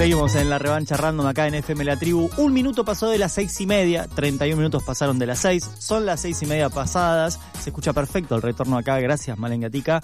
Seguimos en la revancha random acá en FM La Tribu. 1 minuto pasó de las 6:30, 31 minutos pasaron de las 6. Son las 6:30 pasadas. Se escucha perfecto el retorno acá, gracias Malengatica.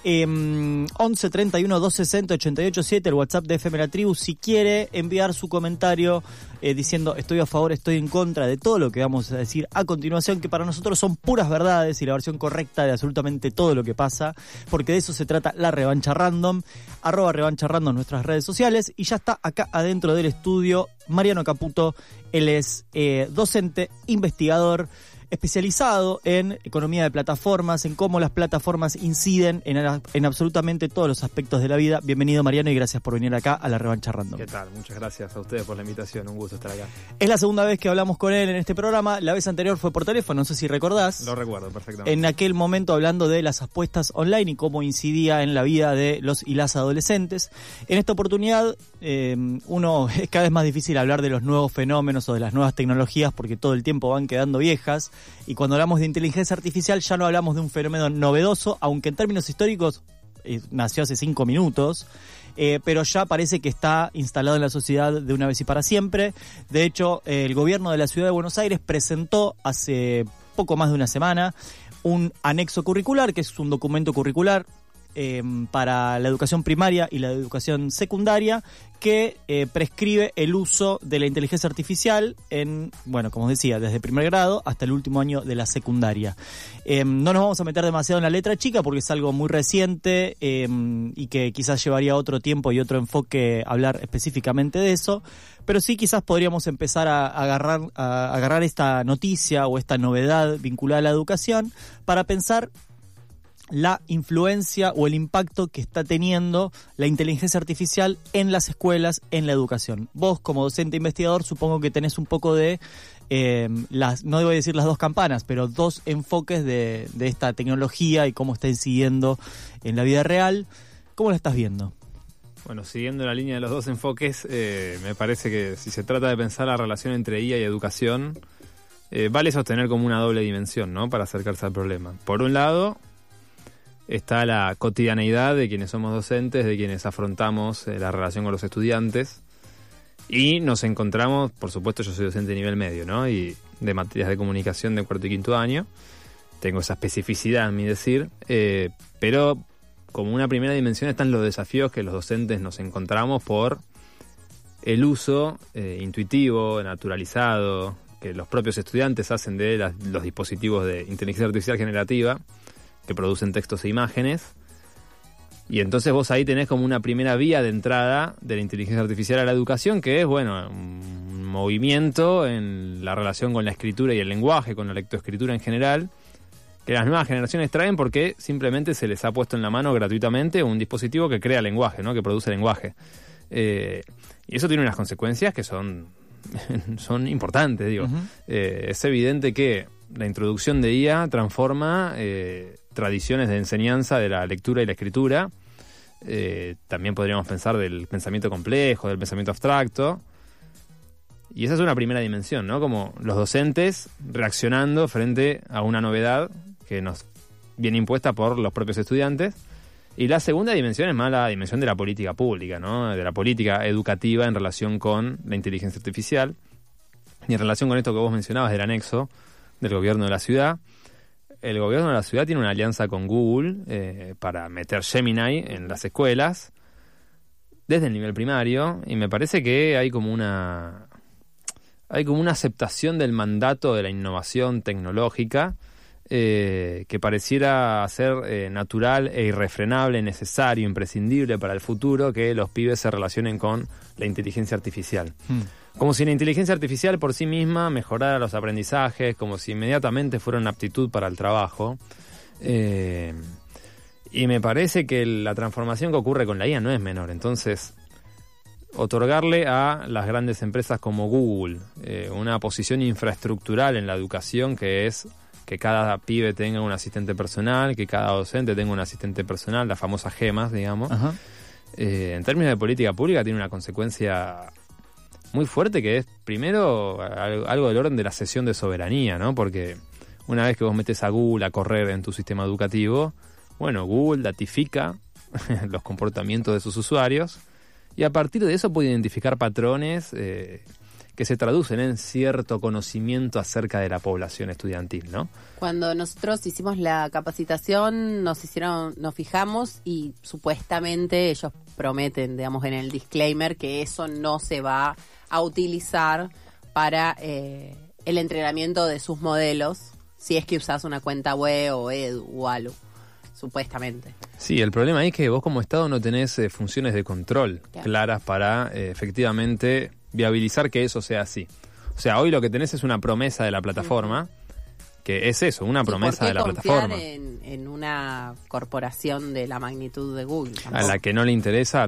11 31 260 887, el WhatsApp de FM La Tribu. Si quiere enviar su comentario diciendo estoy a favor, estoy en contra de todo lo que vamos a decir a continuación, que para nosotros son puras verdades y la versión correcta de absolutamente todo lo que pasa, porque de eso se trata la revancha random. @revancha random en nuestras redes sociales. Y ya está acá adentro del estudio Mariano Caputo. Él es docente, investigador, especializado en economía de plataformas, en cómo las plataformas inciden en absolutamente todos los aspectos de la vida. Bienvenido, Mariano, y gracias por venir acá a la revancha random. ¿Qué tal? Muchas gracias a ustedes por la invitación, un gusto estar acá. Es la segunda vez que hablamos con él en este programa. La vez anterior fue por teléfono, no sé si recordás. Lo recuerdo perfectamente. En aquel momento hablando de las apuestas online y cómo incidía en la vida de los y las adolescentes. En esta oportunidad, uno es cada vez más difícil hablar de los nuevos fenómenos o de las nuevas tecnologías porque todo el tiempo van quedando viejas. Y cuando hablamos de inteligencia artificial ya no hablamos de un fenómeno novedoso, aunque en términos históricos nació hace 5 minutos, pero ya parece que está instalado en la sociedad de una vez y para siempre. De hecho, el gobierno de la ciudad de Buenos Aires presentó hace poco más de una semana un anexo curricular, que es un documento curricular para la educación primaria y la educación secundaria, que prescribe el uso de la inteligencia artificial en, bueno, como decía, desde primer grado hasta el último año de la secundaria. No nos vamos a meter demasiado en la letra chica porque es algo muy reciente y que quizás llevaría otro tiempo y otro enfoque hablar específicamente de eso, pero sí quizás podríamos empezar a agarrar esta noticia o esta novedad vinculada a la educación para pensar la influencia o el impacto que está teniendo la inteligencia artificial en las escuelas, en la educación. Vos, como docente investigador, supongo que tenés un poco de, no debo decir las dos campanas, pero dos enfoques de esta tecnología y cómo está incidiendo en la vida real. ¿Cómo la estás viendo? Bueno, siguiendo la línea de los dos enfoques, me parece que si se trata de pensar la relación entre IA y educación, vale sostener como una doble dimensión, ¿no?, para acercarse al problema. Por un lado, está la cotidianeidad de quienes somos docentes, de quienes afrontamos la relación con los estudiantes, y nos encontramos, por supuesto, yo soy docente de nivel medio, ¿no?, y de materias de comunicación de 4º y 5º año, tengo esa especificidad en mi decir, pero como una primera dimensión están los desafíos que los docentes nos encontramos por el uso intuitivo, naturalizado, que los propios estudiantes hacen de los dispositivos de inteligencia artificial generativa, que producen textos e imágenes, y entonces vos ahí tenés como una primera vía de entrada de la inteligencia artificial a la educación, que es, bueno, un movimiento en la relación con la escritura y el lenguaje, con la lectoescritura en general, que las nuevas generaciones traen porque simplemente se les ha puesto en la mano gratuitamente un dispositivo que crea lenguaje, ¿no?, que produce lenguaje. Y eso tiene unas consecuencias que son importantes, digo. Uh-huh. Es evidente que la introducción de IA transforma tradiciones de enseñanza de la lectura y la escritura. También podríamos pensar del pensamiento complejo, del pensamiento abstracto. Y esa es una primera dimensión, ¿no? Como los docentes reaccionando frente a una novedad que nos viene impuesta por los propios estudiantes. Y la segunda dimensión es más la dimensión de la política pública, ¿no?, de la política educativa en relación con la inteligencia artificial. Y en relación con esto que vos mencionabas del anexo del gobierno de la ciudad, el gobierno de la ciudad tiene una alianza con Google para meter Gemini en las escuelas desde el nivel primario, y me parece que hay como una aceptación del mandato de la innovación tecnológica que pareciera ser natural e irrefrenable, necesario, imprescindible para el futuro que los pibes se relacionen con la inteligencia artificial. Como si la inteligencia artificial por sí misma mejorara los aprendizajes, como si inmediatamente fuera una aptitud para el trabajo. Y me parece que la transformación que ocurre con la IA no es menor. Entonces, otorgarle a las grandes empresas como Google una posición infraestructural en la educación, que es que cada pibe tenga un asistente personal, que cada docente tenga un asistente personal, las famosas gemas, digamos. Uh-huh. En términos de política pública tiene una consecuencia muy fuerte, que es, primero, algo del orden de la cesión de soberanía, ¿no? Porque una vez que vos metes a Google a correr en tu sistema educativo, bueno, Google datifica los comportamientos de sus usuarios y a partir de eso puede identificar patrones que se traducen en cierto conocimiento acerca de la población estudiantil, ¿no? Cuando nosotros hicimos la capacitación, nos fijamos y supuestamente ellos prometen, digamos, en el disclaimer que eso no se va a utilizar para el entrenamiento de sus modelos, si es que usás una cuenta web o edu o algo, supuestamente. Sí, el problema ahí es que vos como Estado no tenés funciones de control claras para efectivamente viabilizar que eso sea así. O sea, hoy lo que tenés es una promesa de la plataforma, que es eso, una promesa de la plataforma. En una corporación de la magnitud de Google. Tampoco. A la que no le interesa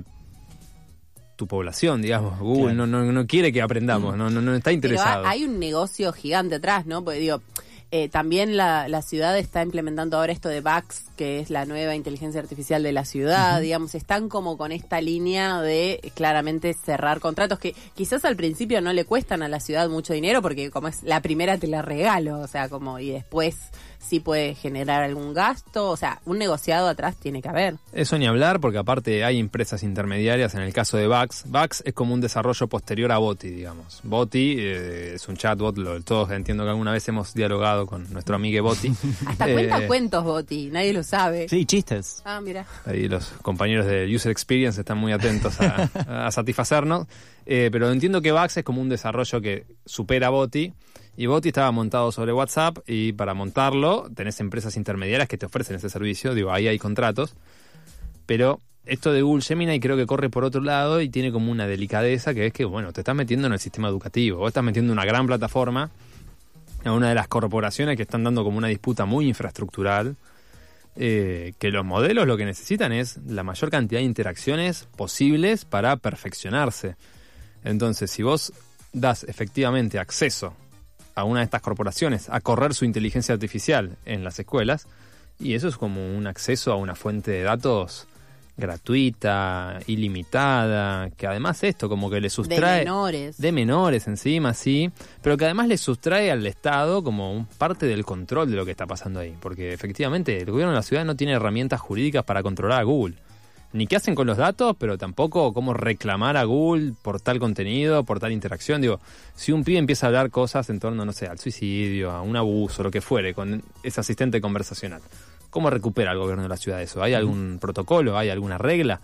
tu población, digamos. Google no quiere que aprendamos, no está interesado. Pero hay un negocio gigante atrás, ¿no? Porque digo, también la ciudad está implementando ahora esto de VAX, que es la nueva inteligencia artificial de la ciudad, digamos, están como con esta línea de claramente cerrar contratos que quizás al principio no le cuestan a la ciudad mucho dinero porque como es la primera te la regalo, o sea, como y después sí puede generar algún gasto, o sea, un negociado atrás tiene que haber. Eso ni hablar, porque aparte hay empresas intermediarias en el caso de VAX. VAX es como un desarrollo posterior a Boti, digamos. Boti es un chatbot, todos entiendo que alguna vez hemos dialogado con nuestro amigo Boti. Hasta cuenta cuentos Boti, nadie lo sabe. Sí, chistes. Ah, mira. Ahí los compañeros de User Experience están muy atentos a satisfacernos. Pero entiendo que VAX es como un desarrollo que supera Boti. Y Boti estaba montado sobre WhatsApp y para montarlo tenés empresas intermediarias que te ofrecen ese servicio. Digo, ahí hay contratos. Pero esto de Google Gemini creo que corre por otro lado y tiene como una delicadeza que es que, bueno, te estás metiendo en el sistema educativo. Vos estás metiendo una gran plataforma a una de las corporaciones que están dando como una disputa muy infraestructural. Que los modelos lo que necesitan es la mayor cantidad de interacciones posibles para perfeccionarse. Entonces, si vos das efectivamente acceso a una de estas corporaciones a correr su inteligencia artificial en las escuelas, y eso es como un acceso a una fuente de datos gratuita, ilimitada, que además esto como que le sustrae... De menores encima, sí, pero que además le sustrae al Estado como parte del control de lo que está pasando ahí, porque efectivamente el gobierno de la ciudad no tiene herramientas jurídicas para controlar a Google. Ni qué hacen con los datos, pero tampoco cómo reclamar a Google por tal contenido, por tal interacción. Digo, si un pibe empieza a hablar cosas en torno, no sé, al suicidio, a un abuso, lo que fuere, con ese asistente conversacional, ¿cómo recupera el gobierno de la ciudad eso? ¿Hay algún protocolo? ¿Hay alguna regla?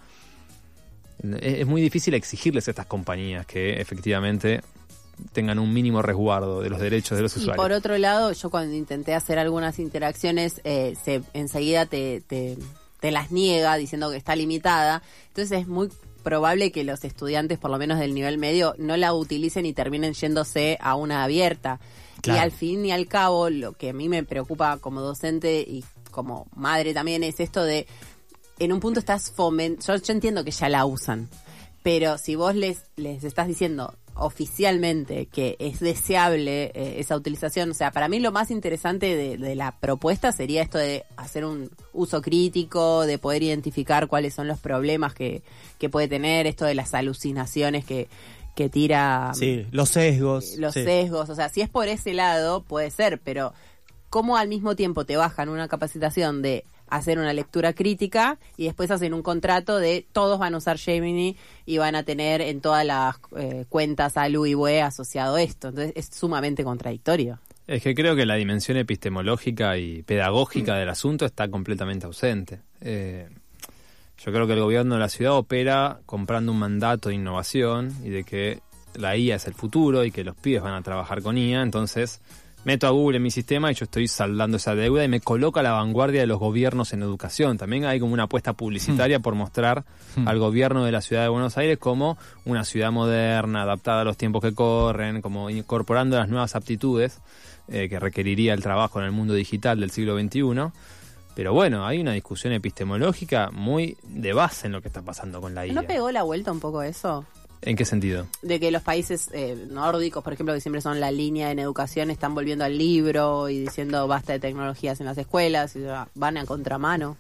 Es muy difícil exigirles a estas compañías que efectivamente tengan un mínimo resguardo de los derechos de los usuarios. Y por otro lado, yo cuando intenté hacer algunas interacciones, enseguida te las niega diciendo que está limitada. Entonces es muy probable que los estudiantes, por lo menos del nivel medio, no la utilicen y terminen yéndose a una abierta. Claro. Y al fin y al cabo, lo que a mí me preocupa como docente y como madre también es esto de, en un punto estás fomentando, yo entiendo que ya la usan, pero si vos les estás diciendo oficialmente que es deseable esa utilización, o sea, para mí lo más interesante de la propuesta sería esto de hacer un uso crítico, de poder identificar cuáles son los problemas que puede tener, esto de las alucinaciones que tira... Sí, los sesgos. Sesgos, o sea, si es por ese lado puede ser, pero ¿cómo al mismo tiempo te bajan una capacitación de hacer una lectura crítica y después hacen un contrato de todos van a usar Gemini y van a tener en todas las cuentas ALU y BUE asociado esto? Entonces es sumamente contradictorio. Es que creo que la dimensión epistemológica y pedagógica del asunto está completamente ausente. Yo creo que el gobierno de la ciudad opera comprando un mandato de innovación y de que la IA es el futuro y que los pibes van a trabajar con IA, entonces meto a Google en mi sistema y yo estoy saldando esa deuda y me coloco a la vanguardia de los gobiernos en educación. También hay como una apuesta publicitaria por mostrar al gobierno de la ciudad de Buenos Aires como una ciudad moderna, adaptada a los tiempos que corren, como incorporando las nuevas aptitudes que requeriría el trabajo en el mundo digital del siglo XXI. Pero bueno, hay una discusión epistemológica muy de base en lo que está pasando con la IA. ¿No pegó la vuelta un poco eso? ¿En qué sentido? De que los países nórdicos, por ejemplo, que siempre son la línea en educación, están volviendo al libro y diciendo basta de tecnologías en las escuelas, y van a contramano.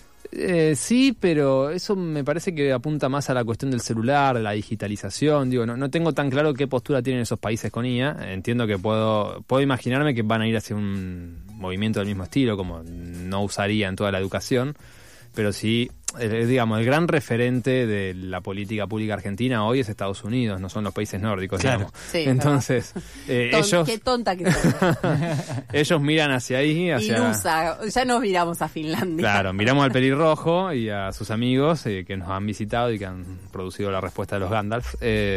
Sí, pero eso me parece que apunta más a la cuestión del celular, de la digitalización. Digo, no tengo tan claro qué postura tienen esos países con IA. Entiendo que puedo imaginarme que van a ir hacia un movimiento del mismo estilo, como no usarían toda la educación. Pero sí digamos, el gran referente de la política pública argentina hoy es Estados Unidos, no son los países nórdicos, claro. digamos. Sí, entonces, ellos... Qué tonta que son. Ellos miran hacia ahí, Ilusa, ya nos miramos a Finlandia. Claro, miramos al pelirrojo y a sus amigos que nos han visitado y que han producido la respuesta de los Gandalf.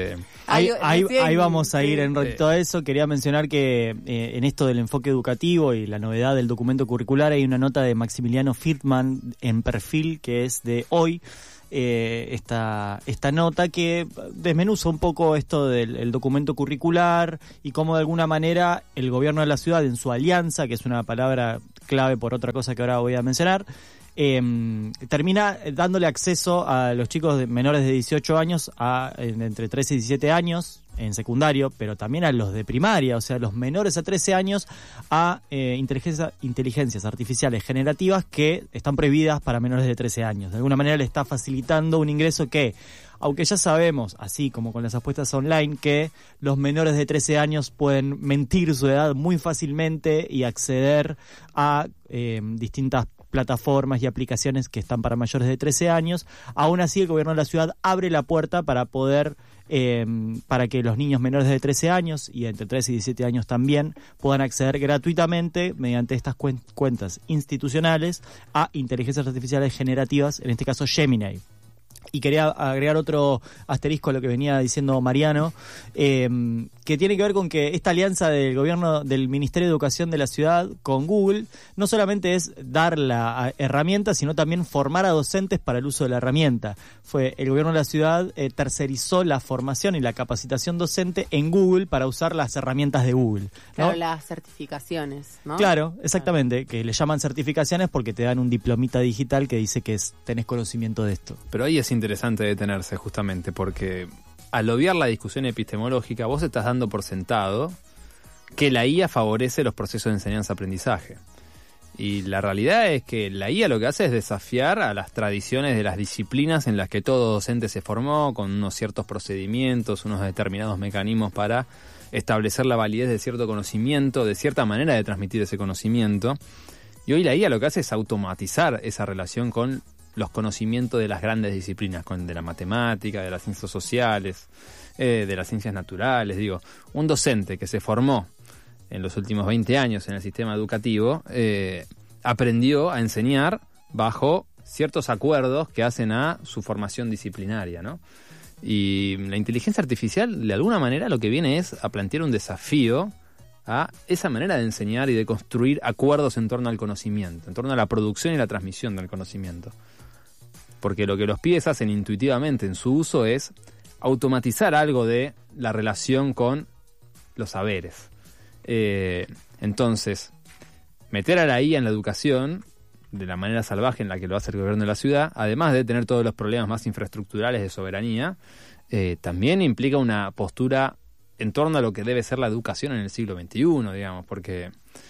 Ahí vamos a ir en respecto a eso. Quería mencionar que en esto del enfoque educativo y la novedad del documento curricular hay una nota de Maximiliano Friedman en Perfil, que es de hoy, esta nota que desmenuza un poco esto del documento curricular y cómo de alguna manera el gobierno de la ciudad, en su alianza, que es una palabra clave por otra cosa que ahora voy a mencionar, termina dándole acceso a los chicos menores de 18 años entre 13 y 17 años en secundario, pero también a los de primaria, o sea, los menores a 13 años a inteligencias artificiales generativas que están prohibidas para menores de 13 años. De alguna manera le está facilitando un ingreso que, aunque ya sabemos, así como con las apuestas online, que los menores de 13 años pueden mentir su edad muy fácilmente y acceder a distintas plataformas y aplicaciones que están para mayores de 13 años, aún así el gobierno de la ciudad abre la puerta para poder, para que los niños menores de 13 años y entre 13 y 17 años también puedan acceder gratuitamente mediante estas cuentas institucionales a inteligencias artificiales generativas, en este caso Gemini. Y quería agregar otro asterisco a lo que venía diciendo Mariano, que tiene que ver con que esta alianza del gobierno, del Ministerio de Educación de la ciudad con Google, no solamente es dar la herramienta, sino también formar a docentes para el uso de la herramienta. El gobierno de la ciudad tercerizó la formación y la capacitación docente en Google para usar las herramientas de Google, ¿no? Claro, las certificaciones, ¿no? Claro, exactamente, que le llaman certificaciones porque te dan un diplomita digital que dice que tenés conocimiento de esto. Pero ahí es interesante detenerse justamente porque al obviar la discusión epistemológica vos estás dando por sentado que la IA favorece los procesos de enseñanza-aprendizaje. Y la realidad es que la IA lo que hace es desafiar a las tradiciones de las disciplinas en las que todo docente se formó, con unos ciertos procedimientos, unos determinados mecanismos para establecer la validez de cierto conocimiento, de cierta manera de transmitir ese conocimiento. Y hoy la IA lo que hace es automatizar esa relación con los conocimientos de las grandes disciplinas, de la matemática, de las ciencias sociales, de las ciencias naturales. Digo, un docente que se formó en los últimos 20 años en el sistema educativo, aprendió a enseñar bajo ciertos acuerdos que hacen a su formación disciplinaria, ¿no? Y la inteligencia artificial, de alguna manera, lo que viene es a plantear un desafío a esa manera de enseñar y de construir acuerdos en torno al conocimiento, en torno a la producción y la transmisión del conocimiento. Porque lo que los pibes hacen intuitivamente en su uso es automatizar algo de la relación con los saberes. Entonces, meter a la IA en la educación de la manera salvaje en la que lo hace el gobierno de la ciudad, además de tener todos los problemas más infraestructurales de soberanía, también implica una postura en torno a lo que debe ser la educación en el siglo XXI, digamos, porque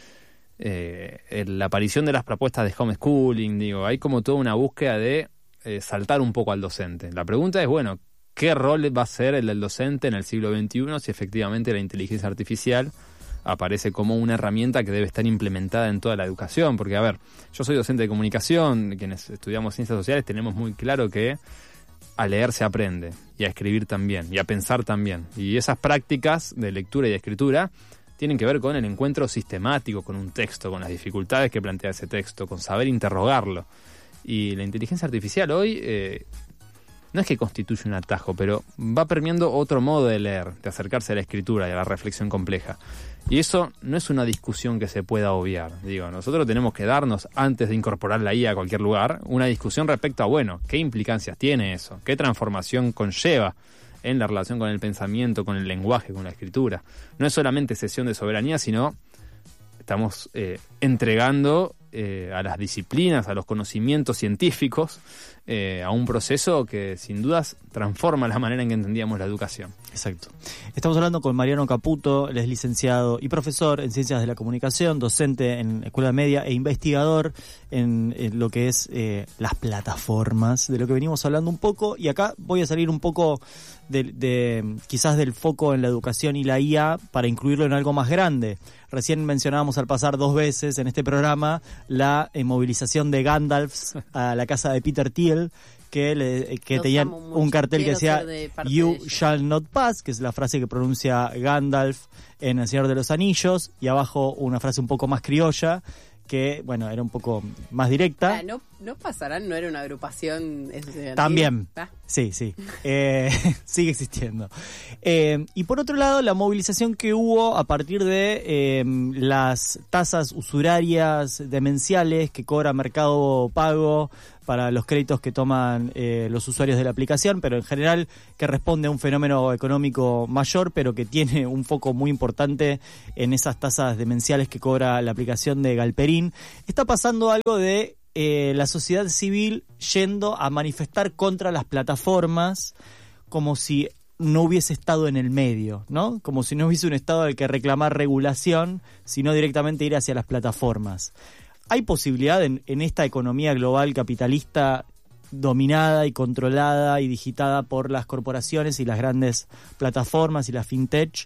la aparición de las propuestas de homeschooling, hay como toda una búsqueda de saltar un poco al docente. La pregunta es, bueno, ¿qué rol va a ser el del docente en el siglo XXI si efectivamente la inteligencia artificial aparece como una herramienta que debe estar implementada en toda la educación? Porque, a ver, yo soy docente de comunicación, quienes estudiamos ciencias sociales tenemos muy claro que a leer se aprende, y a escribir también, y a pensar también. Y esas prácticas de lectura y de escritura tienen que ver con el encuentro sistemático con un texto, con las dificultades que plantea ese texto, con saber interrogarlo. Y la inteligencia artificial hoy no es que constituye un atajo, pero va permeando otro modo de leer, de acercarse a la escritura y a la reflexión compleja. Y eso no es una discusión que se pueda obviar. Nosotros tenemos que darnos, antes de incorporar la IA a cualquier lugar, una discusión respecto a, bueno, ¿qué implicancias tiene eso? ¿Qué transformación conlleva en la relación con el pensamiento, con el lenguaje, con la escritura? No es solamente cesión de soberanía, sino estamos entregando a las disciplinas, a los conocimientos científicos, a un proceso que sin dudas transforma la manera en que entendíamos la educación. Exacto. Estamos hablando con Mariano Caputo, él es licenciado y profesor en Ciencias de la Comunicación, docente en Escuela Media e investigador en lo que es las plataformas, de lo que venimos hablando un poco. Y acá voy a salir un poco de quizás del foco en la educación y la IA para incluirlo en algo más grande. Recién mencionábamos al pasar 2 veces en este programa la movilización de Gandalfs a la casa de Peter Thiel, que tenían un cartel que decía "You shall not pass", que es la frase que pronuncia Gandalf en El Señor de los Anillos, y abajo una frase un poco más criolla, que, bueno, era un poco más directa. No pasarán, no era una agrupación estudiantil. También, sí, sigue existiendo. Y por otro lado, la movilización que hubo a partir de las tasas usurarias demenciales que cobra Mercado Pago para los créditos que toman los usuarios de la aplicación, pero en general que responde a un fenómeno económico mayor, pero que tiene un foco muy importante en esas tasas demenciales que cobra la aplicación de Galperín. Está pasando algo de la sociedad civil yendo a manifestar contra las plataformas como si no hubiese estado en el medio, ¿no? Como si no hubiese un estado al que reclamar regulación, sino directamente ir hacia las plataformas. ¿Hay posibilidad en esta economía global capitalista dominada y controlada y digitada por las corporaciones y las grandes plataformas y la fintech,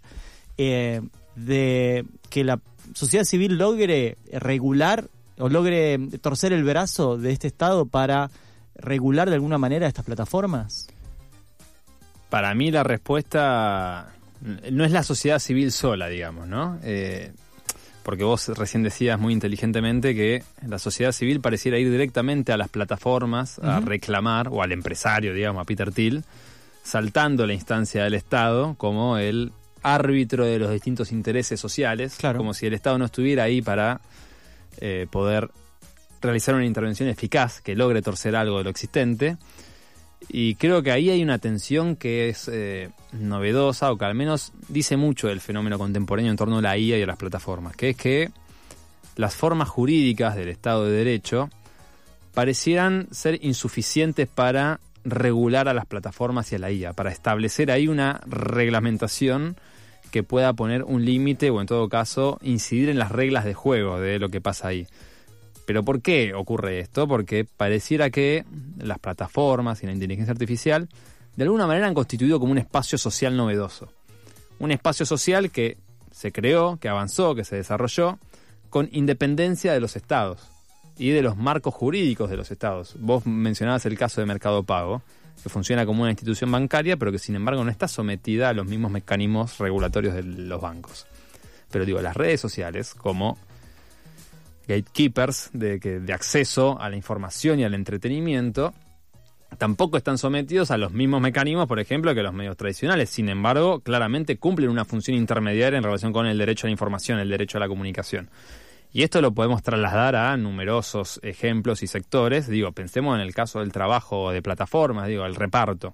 de que la sociedad civil logre regular o logre torcer el brazo de este Estado para regular de alguna manera estas plataformas? Para mí la respuesta no es la sociedad civil sola, digamos, ¿no? Porque vos recién decías muy inteligentemente que la sociedad civil pareciera ir directamente a las plataformas a reclamar, o al empresario, digamos, a Peter Thiel, saltando la instancia del Estado como el árbitro de los distintos intereses sociales, claro, como si el Estado no estuviera ahí para poder realizar una intervención eficaz que logre torcer algo de lo existente. Y creo que ahí hay una tensión que es novedosa, o que al menos dice mucho del fenómeno contemporáneo en torno a la IA y a las plataformas, que es que las formas jurídicas del Estado de Derecho parecieran ser insuficientes para regular a las plataformas y a la IA, para establecer ahí una reglamentación que pueda poner un límite, o en todo caso incidir en las reglas de juego de lo que pasa ahí. ¿Pero por qué ocurre esto? Porque pareciera que las plataformas y la inteligencia artificial de alguna manera han constituido como un espacio social novedoso. Un espacio social que se creó, que avanzó, que se desarrolló con independencia de los estados y de los marcos jurídicos de los estados. Vos mencionabas el caso de Mercado Pago, que funciona como una institución bancaria, pero que sin embargo no está sometida a los mismos mecanismos regulatorios de los bancos. Pero digo, las redes sociales como gatekeepers de acceso a la información y al entretenimiento tampoco están sometidos a los mismos mecanismos, por ejemplo, que los medios tradicionales. Sin embargo, claramente cumplen una función intermediaria en relación con el derecho a la información, el derecho a la comunicación. Y esto lo podemos trasladar a numerosos ejemplos y sectores. Digo, pensemos en el caso del trabajo de plataformas, digo, el reparto.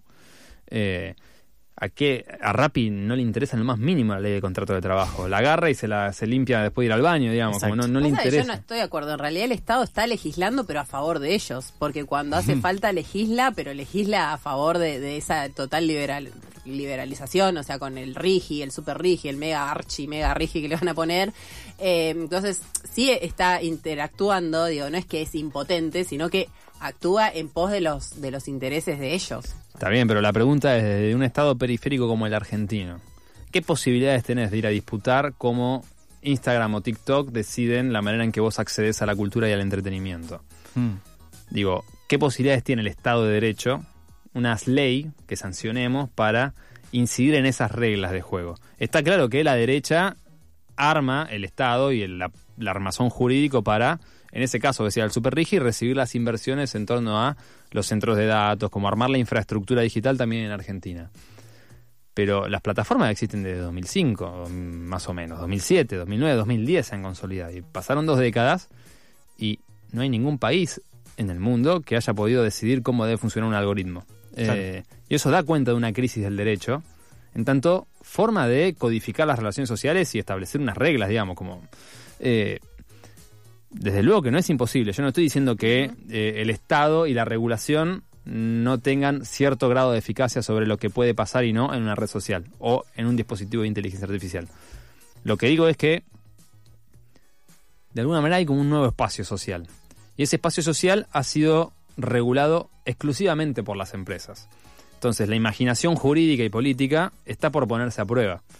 A Rappi no le interesa en lo más mínimo la ley de contrato de trabajo. La agarra y se limpia después de ir al baño, digamos. Como no le interesa. Yo no estoy de acuerdo. En realidad el Estado está legislando, pero a favor de ellos. Porque cuando hace falta legisla, pero legisla a favor de esa total liberalización, o sea, con el Rigi, el Super Rigi, el mega Rigi que le van a poner. Entonces, sí está interactuando, digo, no es que es impotente, sino que actúa en pos de los intereses de ellos. Está bien, pero la pregunta es, desde un estado periférico como el argentino, ¿qué posibilidades tenés de ir a disputar cómo Instagram o TikTok deciden la manera en que vos accedes a la cultura y al entretenimiento? Digo, ¿qué posibilidades tiene el Estado de Derecho, una ley que sancionemos para incidir en esas reglas de juego? Está claro que la derecha arma el Estado y el armazón jurídico para, en ese caso decía el Super Rigi, recibir las inversiones en torno a los centros de datos, como armar la infraestructura digital también en Argentina. Pero las plataformas existen desde 2005, más o menos, 2007, 2009, 2010 se han consolidado. Y pasaron 2 décadas y no hay ningún país en el mundo que haya podido decidir cómo debe funcionar un algoritmo. Claro. Y eso da cuenta de una crisis del derecho, en tanto forma de codificar las relaciones sociales y establecer unas reglas, digamos, como... desde luego que no es imposible. Yo no estoy diciendo que el Estado y la regulación no tengan cierto grado de eficacia sobre lo que puede pasar y no en una red social o en un dispositivo de inteligencia artificial. Lo que digo es que de alguna manera hay como un nuevo espacio social. Y ese espacio social ha sido regulado exclusivamente por las empresas. Entonces la imaginación jurídica y política está por ponerse a prueba.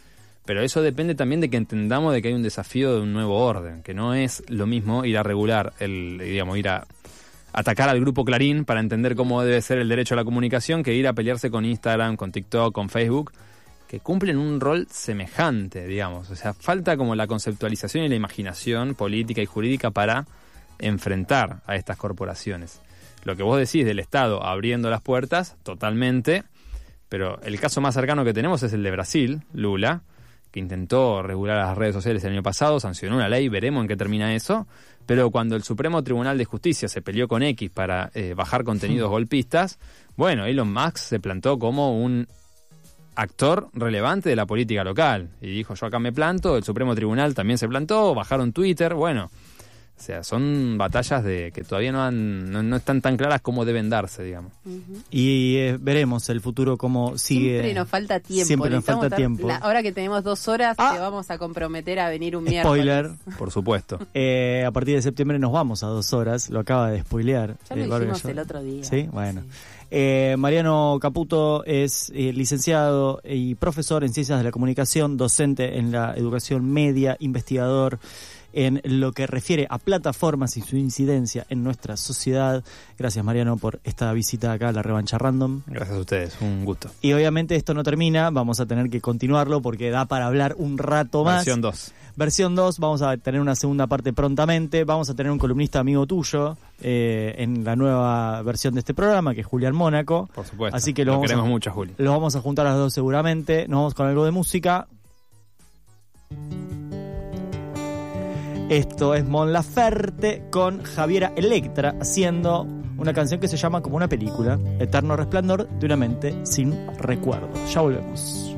Pero eso depende también de que entendamos de que hay un desafío de un nuevo orden, que no es lo mismo ir a regular, ir a atacar al grupo Clarín para entender cómo debe ser el derecho a la comunicación, que ir a pelearse con Instagram, con TikTok, con Facebook, que cumplen un rol semejante, digamos. O sea, falta como la conceptualización y la imaginación política y jurídica para enfrentar a estas corporaciones. Lo que vos decís del Estado abriendo las puertas, totalmente, pero el caso más cercano que tenemos es el de Brasil, Lula, que intentó regular las redes sociales el año pasado, sancionó una ley, veremos en qué termina eso, pero cuando el Supremo Tribunal de Justicia se peleó con X para bajar contenidos golpistas, bueno, Elon Musk se plantó como un actor relevante de la política local y dijo, yo acá me planto, el Supremo Tribunal también se plantó, bajaron Twitter, bueno, o sea, son batallas que todavía no están tan claras cómo deben darse, digamos. Y veremos el futuro cómo sigue. Siempre nos falta tiempo. Siempre nos falta tiempo. Ahora que tenemos 2 horas, te vamos a comprometer a venir un miércoles. Spoiler. Por supuesto. A partir de septiembre nos vamos a 2 horas, lo acaba de spoilear. Ya lo dijimos el otro día. Sí, bueno. Sí. Mariano Caputo es licenciado y profesor en Ciencias de la Comunicación, docente en la educación media, investigador en lo que refiere a plataformas y su incidencia en nuestra sociedad. Gracias, Mariano, por esta visita acá a la Revancha Random. Gracias a ustedes, un gusto. Y obviamente esto no termina, vamos a tener que continuarlo porque da para hablar un rato más. Versión 2. Versión 2, vamos a tener una segunda parte prontamente, vamos a tener un columnista amigo tuyo en la nueva versión de este programa, que es Julián Mónaco. Por supuesto, así que lo queremos mucho, Juli. Los vamos a juntar a los dos seguramente, nos vamos con algo de música. Esto es Mon Laferte con Javiera Electra haciendo una canción que se llama como una película, Eterno Resplandor de una mente sin recuerdo. Ya volvemos.